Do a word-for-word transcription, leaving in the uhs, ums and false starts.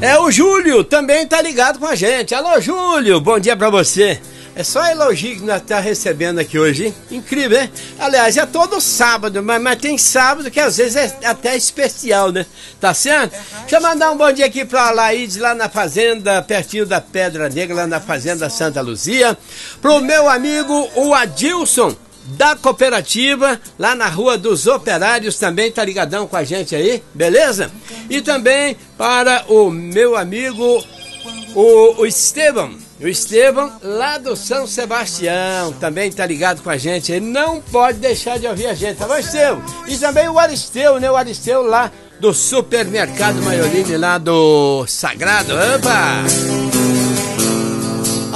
É o Júlio, também tá ligado com a gente. Alô, Júlio, bom dia pra você. É só elogio que nós estamos recebendo aqui hoje, hein? Incrível, hein? Aliás, é todo sábado, mas, mas tem sábado que às vezes é até especial, né? Tá certo? Uhum. Deixa eu mandar um bom dia aqui pra Laíde, lá na fazenda, pertinho da Pedra Negra, lá na fazenda Santa Luzia. Pro meu amigo, o Adilson, da cooperativa, lá na Rua dos Operários, também tá ligadão com a gente aí, beleza? E também para o meu amigo, o, o Estevam. O Estevam, lá do São Sebastião, também tá ligado com a gente. Ele não pode deixar de ouvir a gente, tá bom, Estevam? E também o Aristeu, né? O Aristeu lá do Supermercado Maiorini, lá do Sagrado. Opa!